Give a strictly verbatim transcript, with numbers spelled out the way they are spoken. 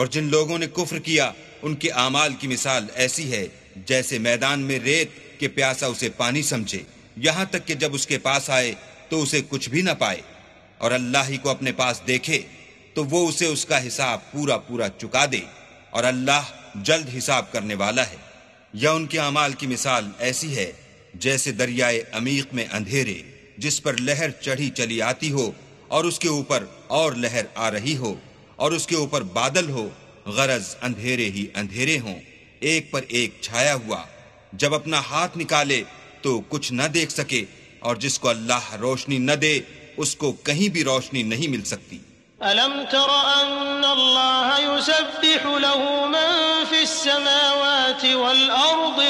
और जिन लोगों ने कुफ्र किया उनके आमाल की मिसाल ऐसी है जैसे मैदान में रेत के प्यासा उसे पानी समझे, यहाँ तक कि जब उसके पास आए तो उसे कुछ भी न पाए, और अल्लाह ही को अपने पास देखे तो वो उसे उसका हिसाब पूरा पूरा चुका दे, और अल्लाह जल्द हिसाब करने वाला है। या उनके अमाल की मिसाल ऐसी है जैसे दरियाए अमीक में अंधेरे जिस पर लहर चढ़ी चली आती हो और उसके ऊपर और लहर आ रही हो और उसके ऊपर बादल हो, गरज अंधेरे ही अंधेरे हों, एक पर एक छाया हुआ। जब अपना हाथ निकाले तो कुछ न देख सके, और जिसको अल्लाह रोशनी न दे उसको कहीं भी रोशनी नहीं मिल सकती। अलम तरा अन्नल्लाह युसब्बिहु लहू मन फिस समावाति वल अर्द